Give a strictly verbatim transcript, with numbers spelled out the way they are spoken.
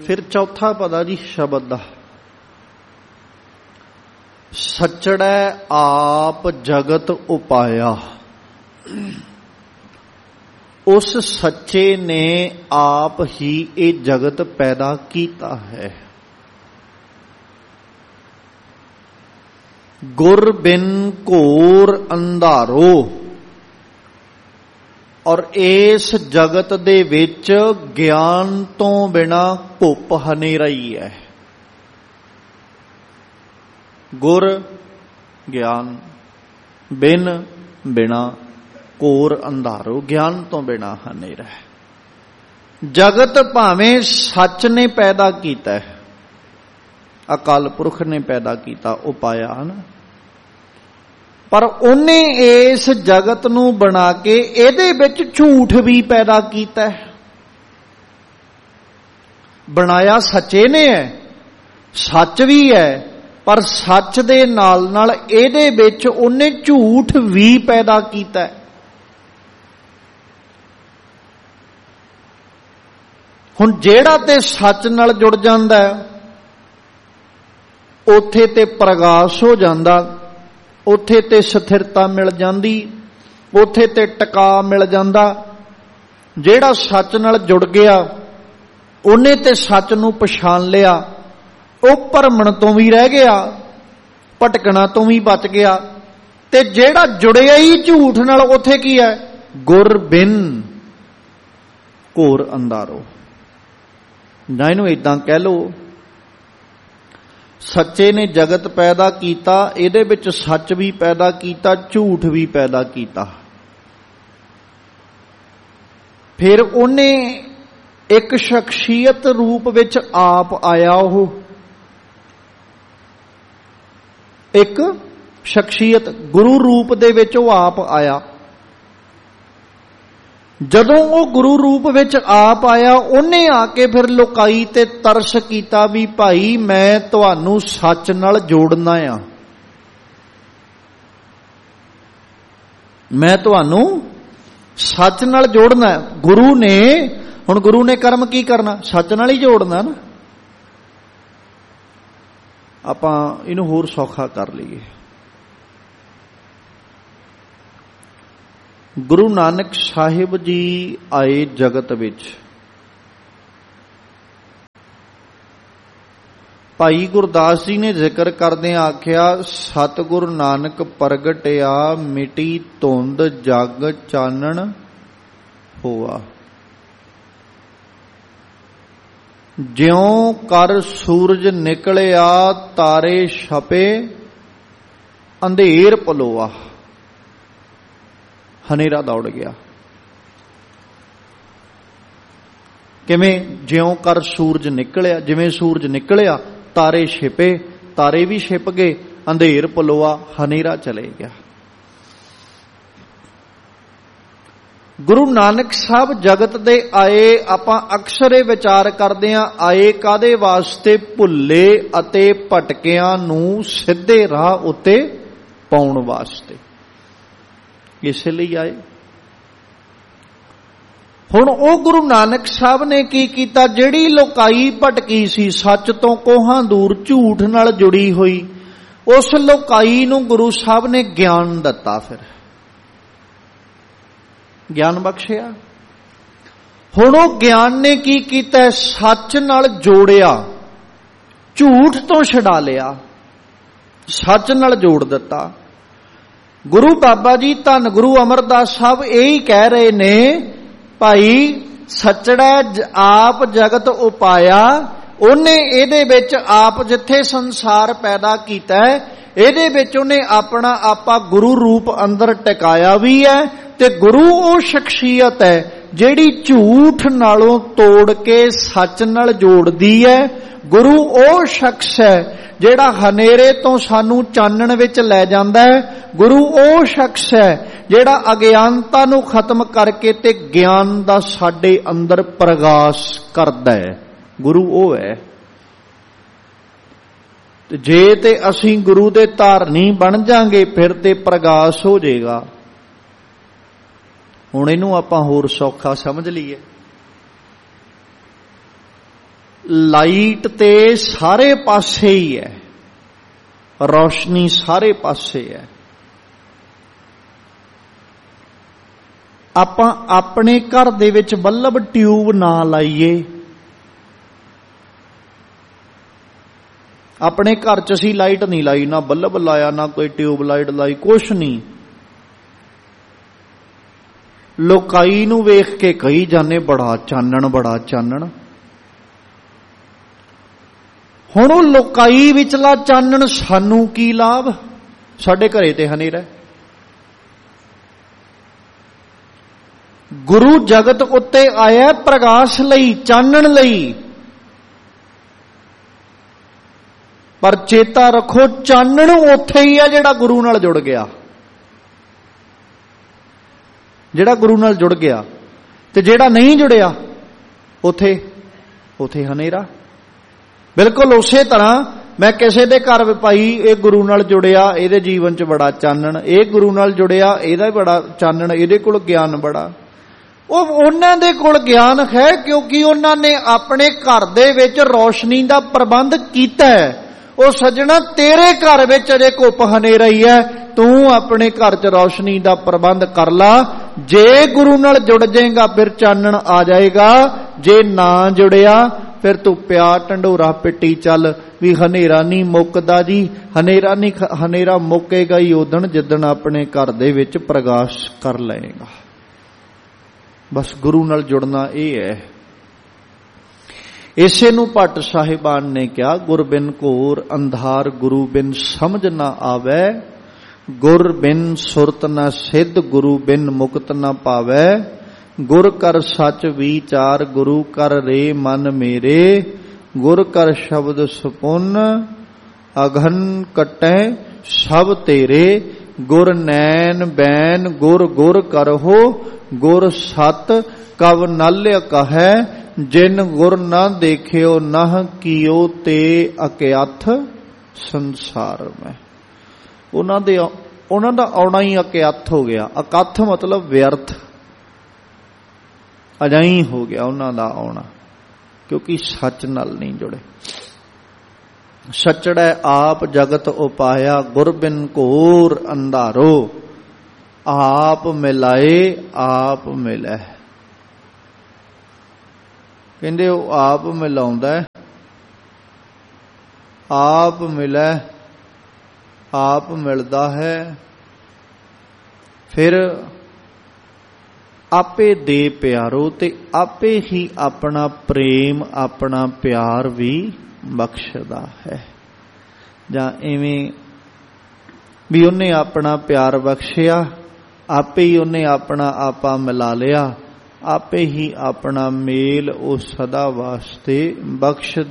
फिर चौथा पद आ जी शब्द दा, सचड़ै आप जगत उपाया। उस सच्चे ने आप ही ये जगत पैदा कीता है। गुर बिन घोर अंधारो, और इस जगत दे विच ज्ञान तो बिना धुप हनेरा ही है। गुर ज्ञान, बिन बिना, घोर अंधारो ज्ञान तो बिना हनेरा है। जगत भावें सच ने पैदा किया है, अकाल पुरख ने पैदा किया उपाया है ना, पर उन्हें इस जगत नू बना के इहदे विच झूठ भी पैदा किया है। बनाया सच्चे ने है, सच भी है, पर सच दे नाल नाल इहदे विच उन्हें झूठ भी पैदा किया है। हुण जेड़ा ते सच नाल जुड़ जांदा है उथे ते प्रकाश हो जांदा, उथे ते स्थिरता मिल जांदी, उथे ते टका मिल जांदा। जेड़ा सच नाल जुड़ गया उन्हें ते सच नू पछाण लिया, वो भरमण तो भी रह गया, भटकना तो भी बच गया। ते जेड़ा जुड़िया ही झूठ नाल उथे की है, गुर बिन घोर अंधारो। ना इनू इदां कह लो, सच्चे ने जगत पैदा किया, इहदे विच सच भी पैदा किया, झूठ भी पैदा किया। फिर उन्हें एक शख्सियत रूप विच आप आया, वो एक शख्सियत गुरु रूप दे विच वो आप आया। जदों वो गुरु रूप विच आप आया, उन्हें आके फिर लुकाई ते तरस कीता भी भाई मैं तुहानू सच नाल जोड़ना आ, मैं तुहानू सच नाल जोड़ना। गुरु ने हुण गुरु ने कर्म की करना, सच नाल ही जोड़ना ना। आपां इनू होर सौखा कर लईए। गुरु नानक साहिब जी आए जगत विच, भाई गुरदास जी ने जिक्र करदे आख्या, सतगुरु नानक प्रगटिया मिटी धुंध जग चानण होआ। ज्यों कर सूरज निकलिया तारे छपे अंधेर पलोआ। हनेरा दौड़ गया। किवें? ज्यों कर सूरज निकलिया, जिवें सूरज निकलिया तारे छिपे, तारे भी छिप गए, अंधेर पलोआ, हनेरा चले गया। गुरु नानक साहब जगत दे आए, आपां अक्सर विचार करदे हां आए कादे वास्ते? भुल्ले अते भटकियां नूं सिद्धे राह उत्ते पाउण वास्ते, इसलिए आए। हुण ओ गुरु नानक साहब ने की कीता, जिहड़ी लोकाई भटकी सी सच तो कोहां दूर झूठ नाल जुड़ी हुई, उस लोकाई नूं गुरु साहब ने ज्ञान दिता। फिर ज्ञान बख्शिया। हुण ओ ज्ञान ने की कीता? सच नाल जोड़िया, झूठ तो छड़ा लिया, सच नाल जोड़ दिता। गुरु बाबा जी धन गुरु अमरदास साहब यही कह रहे ने, भाई सचड़ा आप जगत उपाया, उन्हें इहदे विच आप जिथे संसार पैदा कीता है, इहदे विच उन्हें अपना आपा गुरु रूप अंदर टिकाया भी है। ते गुरु वो शख्सियत है जिहड़ी झूठ नालों तोड़ के सच नाल जोड़दी है। गुरु वो शख्स है जिहड़ा हनेरे तो सानू चानण विच लै जांदा है। गुरु वो शख्स है जिहड़ा अज्ञानता नू खत्म करके ते ज्ञान दा साडे अंदर प्रकाश करदा है। गुरु वो है। जे ते असीं गुरु दे धारनी बन जांगे फिर ते प्रकाश हो जाएगा। हुण इहनूं आपां होर सौखा समझ लईए। ਲਾਈਟ ਤੇ ਸਾਰੇ ਪਾਸੇ ਹੀ ਹੈ, ਰੌਸ਼ਨੀ ਸਾਰੇ ਪਾਸੇ ਹੈ। ਆਪਾਂ ਆਪਣੇ ਘਰ ਦੇ ਵਿੱਚ ਬੱਲਬ ਟਿਊਬ ਨਾ ਲਾਈਏ। ਆਪਣੇ ਘਰ 'ਚ ਅਸੀਂ ਲਾਈਟ ਨਹੀਂ ਲਾਈ, ਨਾ ਬੱਲਬ ਲਾਇਆ, ਨਾ ਕੋਈ ਟਿਊਬ ਲਾਈਟ ਲਾਈ, ਕੁਛ ਨਹੀਂ। ਲੋਕਾਈ ਨੂੰ ਵੇਖ ਕੇ ਕਹੀ ਜਾਂਦੇ ਬੜਾ ਚਾਨਣ, ਬੜਾ ਚਾਨਣ। ਹੁਣ ਉਹ ਲੋਕਾਈ ਵਿਚਲਾ ਚਾਨਣ ਸਾਨੂੰ ਕੀ ਲਾਭ? ਸਾਡੇ ਘਰੇ ਤੇ ਹਨੇਰਾ। ਗੁਰੂ ਜਗਤ ਉੱਤੇ ਆਇਆ ਪ੍ਰਕਾਸ਼ ਲਈ, ਚਾਨਣ ਲਈ। ਪਰ ਚੇਤਾ ਰੱਖੋ, ਚਾਨਣ ਉੱਥੇ ਹੀ ਆ ਜਿਹੜਾ ਗੁਰੂ ਨਾਲ ਜੁੜ ਗਿਆ, ਜਿਹੜਾ ਗੁਰੂ ਨਾਲ ਜੁੜ ਗਿਆ। ਤੇ ਜਿਹੜਾ ਨਹੀਂ ਜੁੜਿਆ ਉਥੇ ਉਥੇ ਹਨੇਰਾ। ਬਿਲਕੁਲ ਉਸੇ ਤਰ੍ਹਾਂ ਮੈਂ ਕਿਸੇ ਦੇ ਘਰ ਵੀ ਭਾਈ ਇਹ ਗੁਰੂ ਨਾਲ ਜੁੜਿਆ, ਇਹਦੇ ਜੀਵਨ 'ਚ ਬੜਾ ਚਾਨਣ, ਇਹ ਗੁਰੂ ਨਾਲ ਜੁੜਿਆ, ਇਹਦਾ ਬੜਾ ਚਾਨਣ, ਇਹਦੇ ਕੋਲ ਗਿਆਨ ਬੜਾ। ਉਹ ਉਹਨਾਂ ਦੇ ਕੋਲ ਗਿਆਨ ਹੈ ਕਿਉਂਕਿ ਉਹਨਾਂ ਨੇ ਆਪਣੇ ਘਰ ਦੇ ਵਿੱਚ ਰੌਸ਼ਨੀ ਦਾ ਪ੍ਰਬੰਧ ਕੀਤਾ ਹੈ। ਉਹ ਸੱਜਣਾ ਤੇਰੇ ਘਰ ਵਿੱਚ ਅਜੇ ਘੁੱਪ ਹਨੇਰਾ ਹੀ ਹੈ, ਤੂੰ ਆਪਣੇ ਘਰ 'ਚ ਰੌਸ਼ਨੀ ਦਾ ਪ੍ਰਬੰਧ ਕਰ ਲਾ। ਜੇ ਗੁਰੂ ਨਾਲ ਜੁੜ ਜਾਏਗਾ ਫਿਰ ਚਾਨਣ ਆ ਜਾਏਗਾ, ਜੇ ਨਾ ਜੁੜਿਆ ਫਿਰ ਤੂੰ ਪਿਆ ਢੰਡੋਰਾ ਪਿੱਟੀ ਚੱਲ ਵੀ ਹਨੇਰਾ ਨਹੀਂ ਮੁੱਕਦਾ ਜੀ। ਹਨੇਰਾ ਨਹੀਂ, ਹਨੇਰਾ ਮੁੱਕੇਗਾ ਹੀ ਉਦਣ ਜਿੱਦਣ ਆਪਣੇ ਘਰ ਦੇ ਵਿੱਚ ਪ੍ਰਕਾਸ਼ ਕਰ ਲਏਗਾ। ਬਸ ਗੁਰੂ ਨਾਲ ਜੁੜਨਾ ਇਹ ਹੈ। ਇਸੇ ਨੂੰ ਭੱਟ ਸਾਹਿਬਾਨ ਨੇ ਕਿਹਾ, ਗੁਰ ਬਿਨ ਘੋਰ ਅੰਧਾਰ, ਗੁਰੂ ਬਿਨ ਸਮਝ ਨਾ ਆਵੈ, ਗੁਰ ਬਿਨ ਸੁਰਤ ਨਾ ਸਿੱਧ, ਗੁਰੂ ਬਿਨ ਮੁਕਤ ਨਾ ਪਾਵੈ। ਗੁਰ ਕਰ ਸੱਚ ਵਿਚਾਰ, ਗੁਰੂ ਕਰ ਰੇ ਮਨ ਮੇਰੇ, ਗੁਰ ਕਰ ਸ਼ਬਦ ਸੁਪੁੰਨ, ਅਘਨ ਕਟੈ ਸਭ ਤੇਰੇ। ਗੁਰ ਨੈਣ ਬੈਨ, ਗੁਰ ਗੁਰ ਕਰਹੁ, ਗੁਰ ਸਤ ਕਵ ਨਾਲਿਆ ਕਹੈ, ਜਿਨ ਗੁਰ ਨਾ ਦੇਖਿਓ ਨਹ ਕੀਓ ਤੇ ਅਕਿਆਥ ਸੰਸਾਰ ਮੈਂ। ਉਹਨਾਂ ਦੇ ਉਹਨਾਂ ਦਾ ਆਉਣਾ ਹੀ ਅਕਿਆਥ ਹੋ ਗਿਆ। ਅਕਥ ਮਤਲਬ ਵਿਅਰਥ, ਅਜਾਈ ਹੋ ਗਿਆ ਉਹਨਾਂ ਦਾ ਆਉਣਾ, ਕਿਉਂਕਿ ਸੱਚ ਨਾਲ ਨਹੀਂ ਜੁੜੇ। ਸੱਚੜੈ ਆਪ ਜਗਤ ਉਪਾਇਆ, ਗੁਰ ਬਿਨ ਘੋਰ ਅੰਧਾਰੋ, ਆਪ ਮਿਲਾਏ ਆਪ ਮਿਲੈ। ਕਹਿੰਦੇ ਉਹ ਆਪ ਮਿਲਾਉਂਦਾ, ਆਪ ਮਿਲੈ, ਆਪ ਮਿਲਦਾ ਹੈ, ਫਿਰ ਆਪੇ ਦੇ ਪਿਆਰੋ, ਤੇ ਆਪੇ ਹੀ ਆਪਣਾ ਪ੍ਰੇਮ ਆਪਣਾ ਪਿਆਰ ਵੀ ਬਖਸ਼ਦਾ ਹੈ। ਜਾਂ ਇਵੇਂ ਵੀ ਉਹਨੇ ਆਪਣਾ ਪਿਆਰ ਬਖਸ਼ਿਆ, ਆਪੇ ਹੀ ਉਹਨੇ ਆਪਣਾ ਆਪਾ ਮਿਲਾ ਲਿਆ, ਆਪੇ ਹੀ ਆਪਣਾ ਮੇਲ ਉਹ ਸਦਾ ਵਾਸਤੇ ਬਖਸ਼